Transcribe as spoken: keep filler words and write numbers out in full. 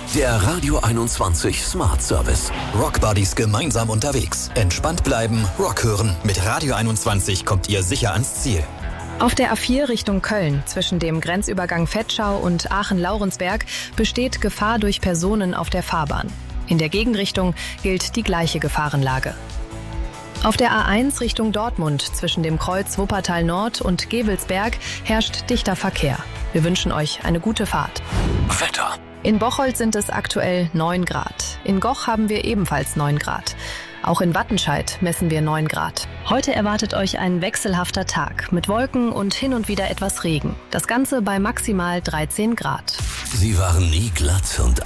Der Radio einundzwanzig Smart Service. Rock Buddies gemeinsam unterwegs. Entspannt bleiben, Rock hören. Mit Radio einundzwanzig kommt ihr sicher ans Ziel. Auf der A vier Richtung Köln, zwischen dem Grenzübergang Vetschau und Aachen-Laurensberg, besteht Gefahr durch Personen auf der Fahrbahn. In der Gegenrichtung gilt die gleiche Gefahrenlage. Auf der A eins Richtung Dortmund, zwischen dem Kreuz Wuppertal Nord und Gevelsberg, herrscht dichter Verkehr. Wir wünschen euch eine gute Fahrt. Wetter. In Bocholt sind es aktuell neun Grad. In Goch haben wir ebenfalls neun Grad. Auch in Wattenscheid messen wir neun Grad. Heute erwartet euch ein wechselhafter Tag mit Wolken und hin und wieder etwas Regen. Das Ganze bei maximal dreizehn Grad. Sie waren nie glatt und